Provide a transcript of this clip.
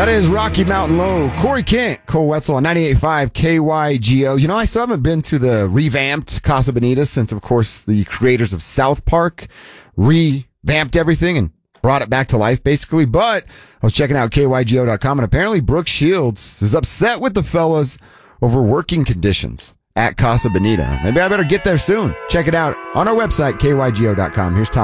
That is Rocky Mountain Low. Corey Kent, Cole Wetzel on 98.5 KYGO. You know, I still haven't been to the revamped Casa Bonita since, of course, the creators of South Park revamped everything and brought it back to life, basically. But I was checking out KYGO.com, and apparently Brooke Shields is upset with the fellas over working conditions at Casa Bonita. Maybe I better get there soon. Check it out on our website, KYGO.com. Here's Tom.